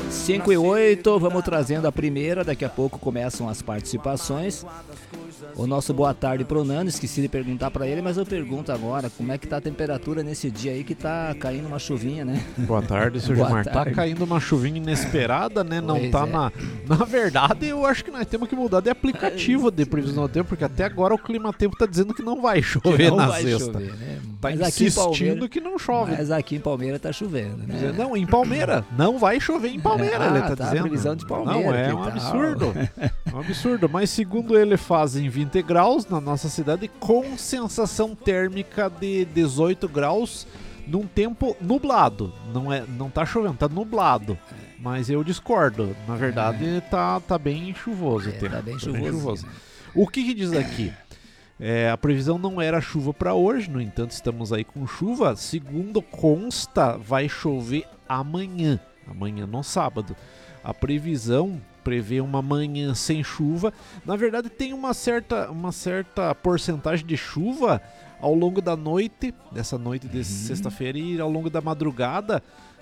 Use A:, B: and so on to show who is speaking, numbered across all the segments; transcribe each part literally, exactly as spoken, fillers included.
A: cinco e oito, vamos trazendo a primeira, daqui a pouco começam as participações. O nosso boa tarde pro Nando, esqueci de perguntar pra ele, mas eu pergunto agora, como é que tá a temperatura nesse dia aí que tá caindo uma chuvinha, né?
B: Boa tarde, seu Gilmar. Tá caindo uma chuvinha inesperada, né? Não
A: Pois
B: tá
A: é.
B: na... Na verdade, eu acho que nós temos que mudar de aplicativo de previsão do tempo, porque até agora o Climatempo tá dizendo que não vai chover
A: Não
B: na
A: vai
B: sexta.
A: chover, né?
B: Tá
A: Mas aqui em
B: insistindo
A: Palmeira-
B: que não chove.
A: Mas aqui em Palmeira tá chovendo, né?
B: Não, em Palmeira. Não vai chover em Palmeira,
A: É,
B: ele
A: ah,
B: tá,
A: tá, a
B: dizendo.
A: previsão de Palmeira,
B: Não, é
A: que
B: um
A: tal?
B: absurdo. É um absurdo. Mas segundo ele, fazem vinte graus na nossa cidade com sensação térmica de dezoito graus num tempo nublado. Não, é, não tá chovendo, tá nublado. Mas eu discordo. Na verdade, tá, tá bem chuvoso o
A: É,
B: tempo.
A: tá bem chuvoso.
B: Né? O que, que diz aqui? É, a previsão não era chuva para hoje, no entanto, estamos aí com chuva. Segundo consta, vai chover amanhã, amanhã no sábado. A previsão prevê uma manhã sem chuva. Na verdade, tem uma certa, uma certa porcentagem de chuva ao longo da noite, dessa noite de
A: Uhum.
B: sexta-feira, e ao longo da madrugada,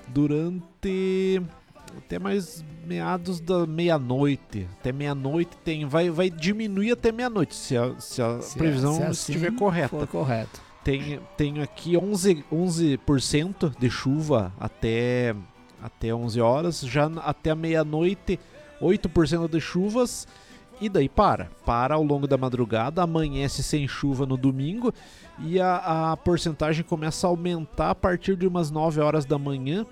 B: durante até mais meados da meia-noite. Até meia-noite tem, vai, vai diminuir até meia-noite, se a, se a
A: Se-
B: previsão
A: se assim
B: estiver correta.
A: for correto.
B: Tem, tenho aqui onze, onze por cento de chuva até, até onze horas, já n- até a meia-noite oito por cento de chuvas, e daí para. Para ao longo da madrugada, amanhece sem chuva no domingo, e a, a porcentagem começa a aumentar a partir de umas nove horas da manhã,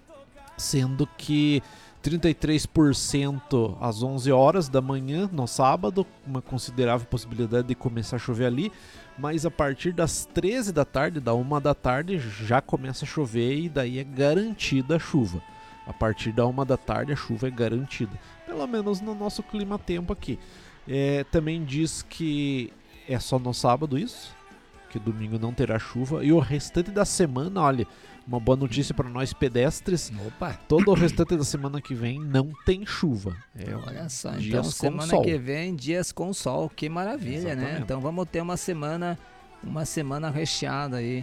B: sendo que trinta e três por cento às onze horas da manhã no sábado, uma considerável possibilidade de começar a chover ali, mas a partir das treze da tarde, da uma da tarde, já começa a chover e daí é garantida a chuva. A partir da uma da tarde a chuva é garantida, pelo menos no nosso clima-tempo aqui. É, também diz que é só no sábado isso, que domingo não terá chuva, e o restante da semana, olha, uma boa notícia para nós pedestres,
A: Opa,
B: todo o restante da semana que vem não tem chuva. É,
A: olha só,
B: dias
A: então
B: com
A: semana
B: sol.
A: que vem dias com sol, que maravilha, né?
B: Exatamente.
A: Então vamos ter uma semana, uma semana recheada aí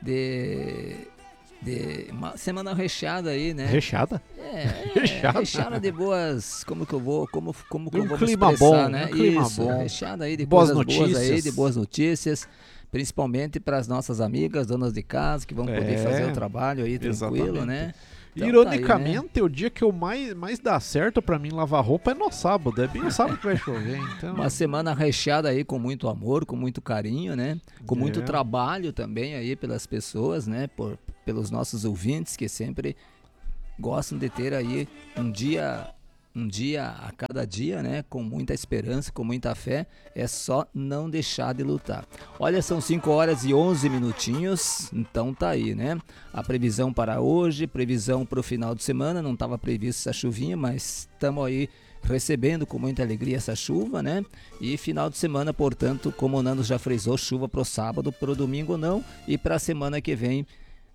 A: de, de uma semana recheada aí, né?
B: Recheada?
A: É, é,
B: Recheada?
A: recheada de boas, como que eu vou, como, como que
B: De
A: eu
B: um
A: vou
B: clima
A: me expressar,
B: bom,
A: né?
B: um clima
A: Isso,
B: bom.
A: recheada aí de
B: Boas
A: coisas boas aí,
B: notícias.
A: de boas notícias, principalmente para as nossas amigas, donas de casa, que vão poder
B: É,
A: fazer o trabalho aí tranquilo,
B: exatamente.
A: né? Então,
B: Ironicamente,
A: tá aí, né?
B: o dia que eu mais, mais dá certo pra mim lavar roupa é no sábado. É bem no sábado que vai chover, então...
A: Uma semana recheada aí com muito amor, com muito carinho, né? Com muito
B: É.
A: trabalho também aí pelas pessoas, né? Por, pelos nossos ouvintes que sempre gostam de ter aí um dia, um dia a cada dia, né? Com muita esperança, com muita fé. É só não deixar de lutar. Olha, são cinco horas e onze minutinhos, então tá aí, né? A previsão para hoje, previsão para o final de semana, não estava previsto essa chuvinha, mas estamos aí recebendo com muita alegria essa chuva, né? E final de semana, portanto, como o Nando já frisou, chuva pro sábado, pro domingo não, e para a semana que vem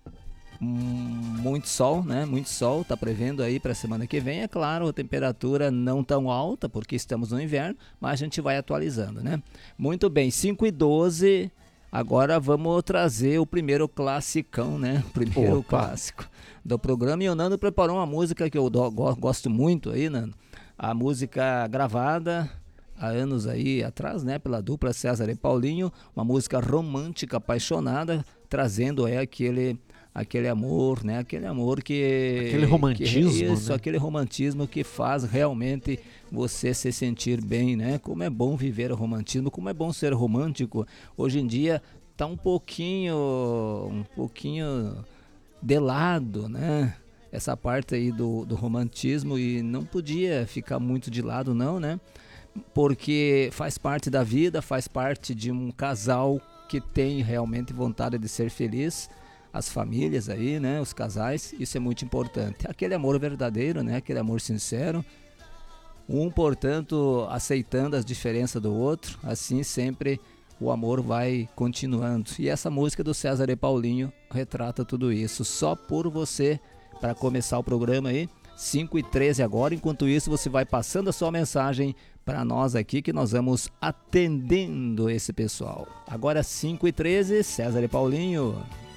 A: hum, muito sol, né? Muito sol, tá prevendo aí para a semana que vem. É claro, a temperatura não tão alta, porque estamos no inverno, mas a gente vai atualizando, né? Muito bem, cinco e doze. Agora vamos trazer o primeiro classicão, né? O primeiro
B: Opa.
A: clássico do programa. E o Nando preparou uma música que eu do- go- gosto muito aí, Nando. A música gravada há anos aí atrás, né? Pela dupla César e Paulinho. Uma música romântica, apaixonada, trazendo é aquele... aquele amor, né? Aquele amor que...
B: Aquele romantismo,
A: que, isso,
B: né?
A: aquele romantismo que faz realmente você se sentir bem, né? Como é bom viver o romantismo, como é bom ser romântico. Hoje em dia tá um pouquinho, um pouquinho de lado, né? Essa parte aí do, do romantismo, e não podia ficar muito de lado não, né? Porque faz parte da vida, faz parte de um casal que tem realmente vontade de ser feliz. As famílias aí, né, os casais, isso é muito importante. Aquele amor verdadeiro, né, aquele amor sincero. Um, portanto, aceitando as diferenças do outro, assim sempre o amor vai continuando. E essa música do César e Paulinho retrata tudo isso. Só por você, para começar o programa aí, cinco e treze agora. Enquanto isso, você vai passando a sua mensagem para nós aqui, que nós vamos atendendo esse pessoal. Agora cinco e treze, César e Paulinho.